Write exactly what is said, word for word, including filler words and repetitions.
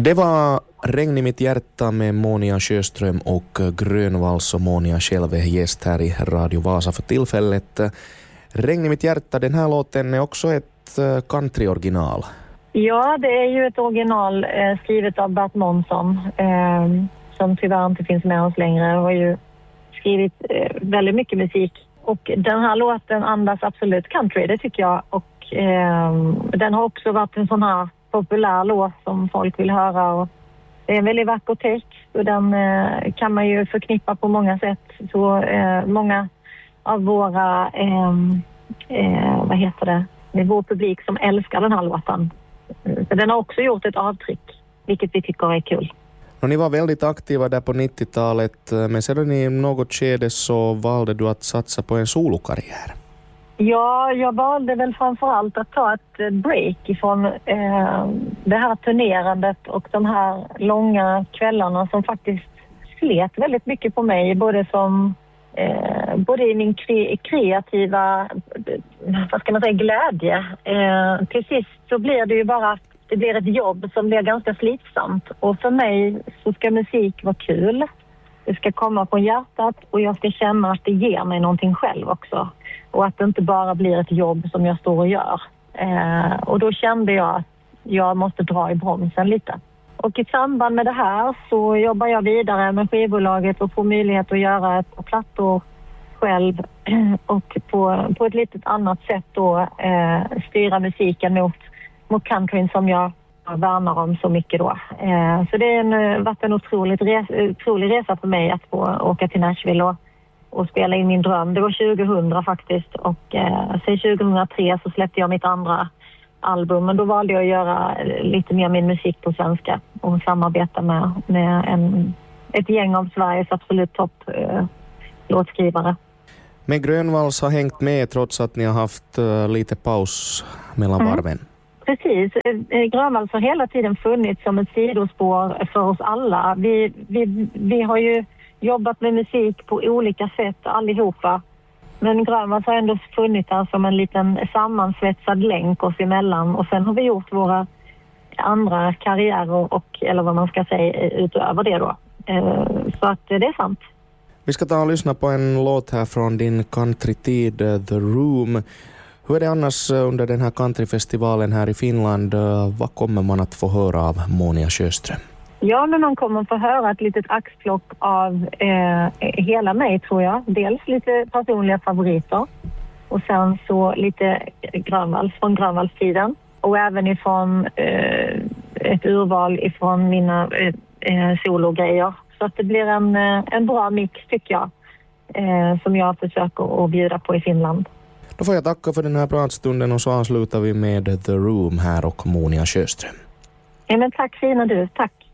Det var Regn i mitt hjärta med Monia Sjöström och Grönvalls, och Monia själv är gäst här i Radio Vasa för tillfället. Regn i mitt hjärta, den här låten är också ett country-original. Ja, det är ju ett original eh, skrivet av Bert Månsson eh, som tyvärr inte finns med oss längre. Han har ju skrivit eh, väldigt mycket musik. Och den här låten andas absolut country, det tycker jag. Och eh, den har också varit en sån här populär låt som folk vill höra. Och det är en väldigt vacker text och den eh, kan man ju förknippa på många sätt. Så eh, många av våra, eh, eh, vad heter det, det är vår publik som älskar den här låten. Så den har också gjort ett avtryck, vilket vi tycker är kul. Och ni var väldigt aktiva där på nittiotalet, men sedan i något skede så valde du att satsa på en solokarriär. Ja, jag valde väl framförallt att ta ett break ifrån eh, det här turnerandet och de här långa kvällarna som faktiskt slet väldigt mycket på mig, både som eh, både i min kre- kreativa, vad ska man säga, glädje. Eh, till sist så blir det ju bara att det blir ett jobb som blir ganska slitsamt, och för mig så ska musik vara kul. Det ska komma på hjärtat och jag ska känna att det ger mig någonting själv också. Och att det inte bara blir ett jobb som jag står och gör. Eh, och då kände jag att jag måste dra i bromsen lite. Och i samband med det här så jobbar jag vidare med skivbolaget och får möjlighet att göra ett par plattor själv. Och på, på ett litet annat sätt då eh, styra musiken mot, mot countryn som jag värnar om så mycket då. Eh, så det har en, varit en otroligt res, otrolig resa för mig att få åka till Nashville och, och spela in min dröm. Det var tjugohundra faktiskt, och eh, sen tjugohundratre så släppte jag mitt andra album, men då valde jag att göra lite mer min musik på svenska och samarbeta med, med en, ett gäng av Sveriges absolut topp eh, låtskrivare. Men Grönvalls har hängt med trots att ni har haft uh, lite paus mellan mm. varven. Precis. Grönvalls har hela tiden funnits som ett sidospår för oss alla. Vi, vi, vi har ju jobbat med musik på olika sätt allihopa. Men Grönvalls har ändå funnits där som en liten sammansvetsad länk oss emellan. Och sen har vi gjort våra andra karriärer och, eller vad man ska säga, utöver det då. Så att det är sant. Vi ska ta och lyssna på en låt här från din countrytid, The Room. Hur är det annars under den här countryfestivalen här i Finland? Vad kommer man att få höra av Monia Sjöström? Ja, men man kommer att få höra ett litet axplock av eh, hela mig, tror jag. Dels lite personliga favoriter och sen så lite Grönvalls från Grönvallstiden. Och även ifrån eh, ett urval ifrån mina eh, sologrejer. Så att det blir en, en bra mix, tycker jag, eh, som jag försöker att bjuda på i Finland. Då får jag tacka för den här pratstunden och så avslutar vi med The Room här och Monia Sjöström. Ja, men tack fina du, tack.